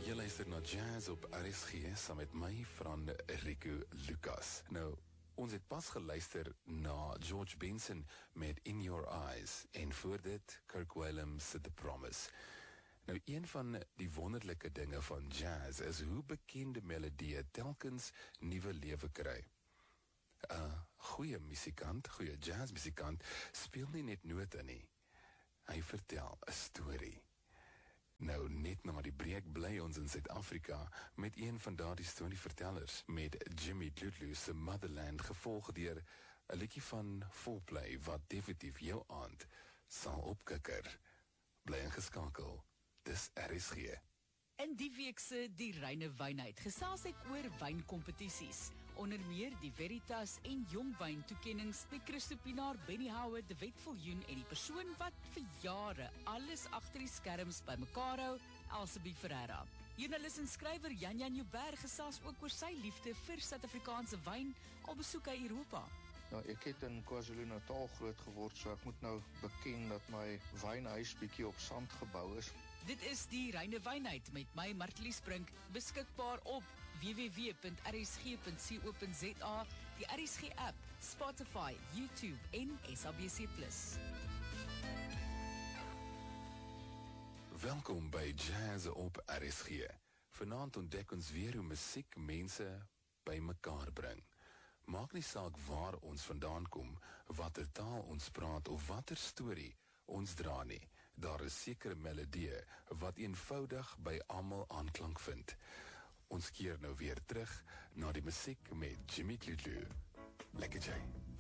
Jy luister na Jazz op RSG saam met my van Rico Lucas. Nou, ons het pas geluister na George Benson met In Your Eyes en voor dit Kirk Whalum se The Promise. Nou, een van die wonderlike dinge van jazz is hoe bekende melodieë telkens nuwe lewe kry. Goeie musikant, goeie jazzmusikant speel nie net note nie. Hy vertel 'n storie. Nou, net na die breek bly ons in Suid-Afrika met een van daardie storievertellers, met Jimmy Dludlu se Motherland, gevolg deur 'n liedjie van Foreplay wat definitief jou aand sal opkikker. Bly ingeskakel, dis RSG. In die week se Die Reine Wynheid gesels ek oor wynkompetisies, onder meer die Veritas en Jongwyn toekennings met Christo Pinaar, Benny Howard, De Wet Viljoen en die persoon wat vir jare alles agter die skerms bymekaar hou, Elsabie Ferreira. Joernalis en skrywer Jan Joubert gesels ook oor sy liefde vir Suid-Afrikaanse wyn, al besoek hy Europa. Nou, ek het in KwaZulu-Natal groot geword, so ek moet nou beken dat my wynhuis bietjie op sand gebou is. Dit is Die Reine Wynheid met my Martelies Brink, beskikbaar op www.rsg.co.za, die RSG app, Spotify, YouTube en SABC+. Welkom by Jazz op RSG. Vanaand ontdek ons weer hoe musiek mense by mekaar bring. Maak nie saak waar ons vandaan kom, watter taal ons praat of watter storie ons dra nie. Daar is sekere melodieë wat eenvoudig by almal aanklank vind. Ons keer nou weer terug na die musiek met Jimmy Dludlu. Lekker jy.